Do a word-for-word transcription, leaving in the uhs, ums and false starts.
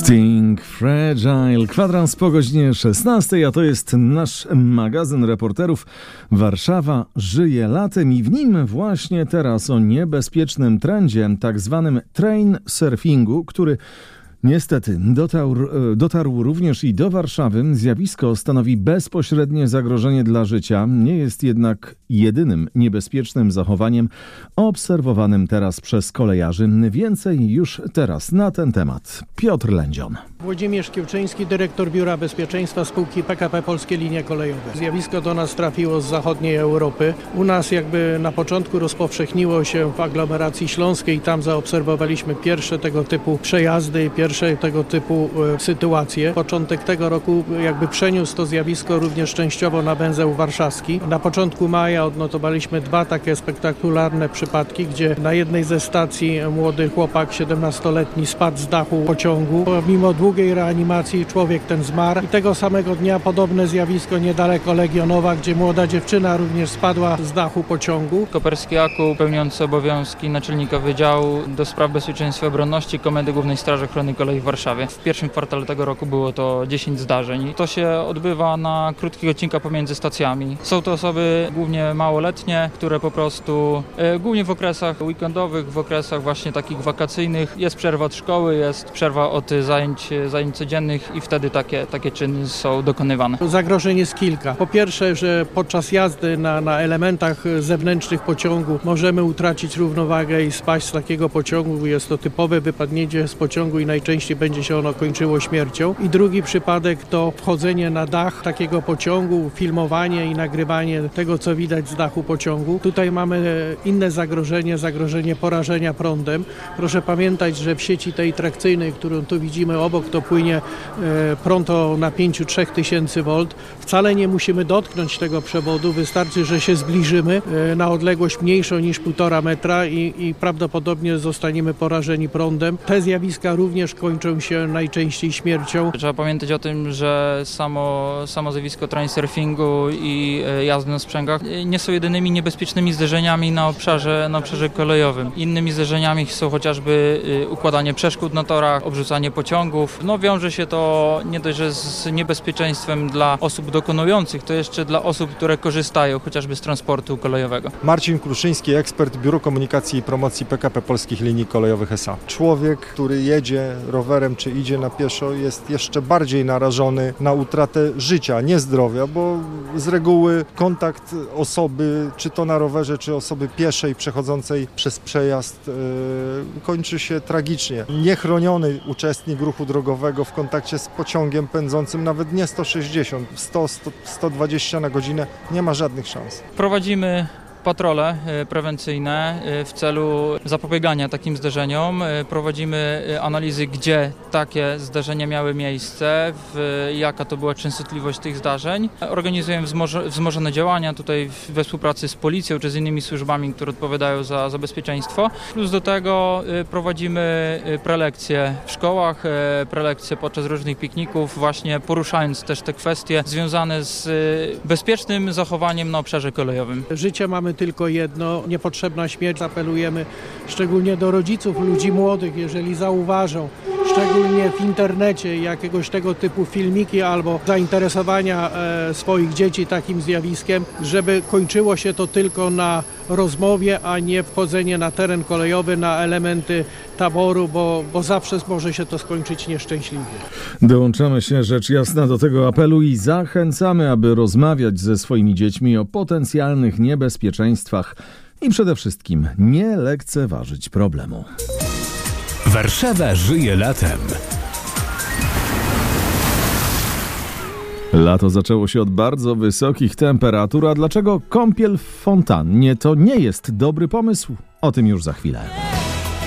Sting, Fragile, kwadrans po godzinie szesnastej, a to jest nasz magazyn reporterów. Warszawa żyje latem i w nim właśnie teraz o niebezpiecznym trendzie, tak zwanym train surfingu, który niestety dotarł, dotarł również i do Warszawy. Zjawisko stanowi bezpośrednie zagrożenie dla życia. Nie jest jednak jedynym niebezpiecznym zachowaniem obserwowanym teraz przez kolejarzy. Więcej już teraz na ten temat. Piotr Lędzion. Włodzimierz Kiełczyński, dyrektor Biura Bezpieczeństwa spółki P K P Polskie Linie Kolejowe. Zjawisko do nas trafiło z zachodniej Europy. U nas jakby na początku rozpowszechniło się w aglomeracji śląskiej. Tam zaobserwowaliśmy pierwsze tego typu przejazdy, pierwsze tego typu e, sytuacje. Początek tego roku jakby przeniósł to zjawisko również częściowo na węzeł warszawski. Na początku maja odnotowaliśmy dwa takie spektakularne przypadki, gdzie na jednej ze stacji młody chłopak, siedemnastoletni, spadł z dachu pociągu. Mimo długiej reanimacji człowiek ten zmarł. I tego samego dnia podobne zjawisko niedaleko Legionowa, gdzie młoda dziewczyna również spadła z dachu pociągu. Koperski Jakub, pełniący obowiązki naczelnika Wydziału do Spraw Bezpieczeństwa i Obronności Komendy Głównej Straży Ochrony Kolei w Warszawie. W pierwszym kwartale tego roku było to dziesięć zdarzeń. To się odbywa na krótkich odcinkach pomiędzy stacjami. Są to osoby głównie małoletnie, które po prostu, e, głównie w okresach weekendowych, w okresach właśnie takich wakacyjnych, jest przerwa od szkoły, jest przerwa od zajęć, zajęć codziennych i wtedy takie, takie czyny są dokonywane. Zagrożeń jest kilka. Po pierwsze, że podczas jazdy na, na elementach zewnętrznych pociągu możemy utracić równowagę i spaść z takiego pociągu. Jest to typowe wypadnięcie z pociągu i najczęściej będzie się ono kończyło śmiercią. I drugi przypadek to wchodzenie na dach takiego pociągu, filmowanie i nagrywanie tego, co widać z dachu pociągu. Tutaj mamy inne zagrożenie, zagrożenie porażenia prądem. Proszę pamiętać, że w sieci tej trakcyjnej, którą tu widzimy obok, to płynie prąd o napięciu trzy tysiące wolt. Wcale nie musimy dotknąć tego przewodu, wystarczy, że się zbliżymy na odległość mniejszą niż półtora metra i, i prawdopodobnie zostaniemy porażeni prądem. Te zjawiska również kończą się najczęściej śmiercią. Trzeba pamiętać o tym, że samo, samo zjawisko train surfingu i jazdy na sprzęgach nie są jedynymi niebezpiecznymi zderzeniami na obszarze, na obszarze kolejowym. Innymi zderzeniami są chociażby układanie przeszkód na torach, obrzucanie pociągów. No wiąże się to nie dość, że z niebezpieczeństwem dla osób dokonujących, to jeszcze dla osób, które korzystają chociażby z transportu kolejowego. Marcin Kruszyński, ekspert Biuro Komunikacji i Promocji P K P Polskich Linii Kolejowych S A. Człowiek, który jedzie rowerem czy idzie na pieszo, jest jeszcze bardziej narażony na utratę życia, nie zdrowia, bo z reguły kontakt osoby, czy to na rowerze, czy osoby pieszej przechodzącej przez przejazd yy, kończy się tragicznie. Niechroniony uczestnik ruchu drogowego w kontakcie z pociągiem pędzącym nawet nie sto sześćdziesiąt, sto, sto dwadzieścia na godzinę nie ma żadnych szans. Prowadzimy patrole prewencyjne w celu zapobiegania takim zderzeniom. Prowadzimy analizy, gdzie takie zdarzenia miały miejsce, w, jaka to była częstotliwość tych zdarzeń. Organizujemy wzmoże, wzmożone działania tutaj we współpracy z policją czy z innymi służbami, które odpowiadają za, za bezpieczeństwo. Plus do tego prowadzimy prelekcje w szkołach, prelekcje podczas różnych pikników, właśnie poruszając też te kwestie związane z bezpiecznym zachowaniem na obszarze kolejowym. Życie mamy tylko jedno, niepotrzebna śmierć. Apelujemy szczególnie do rodziców ludzi młodych, jeżeli zauważą, szczególnie w internecie, jakiegoś tego typu filmiki albo zainteresowania e, swoich dzieci takim zjawiskiem, żeby kończyło się to tylko na rozmowie, a nie wchodzenie na teren kolejowy, na elementy taboru, bo, bo zawsze może się to skończyć nieszczęśliwie. Dołączamy się rzecz jasna do tego apelu i zachęcamy, aby rozmawiać ze swoimi dziećmi o potencjalnych niebezpieczeństwach i przede wszystkim nie lekceważyć problemu. Warszawa żyje latem. Lato zaczęło się od bardzo wysokich temperatur, a dlaczego kąpiel w fontannie to nie jest dobry pomysł? O tym już za chwilę.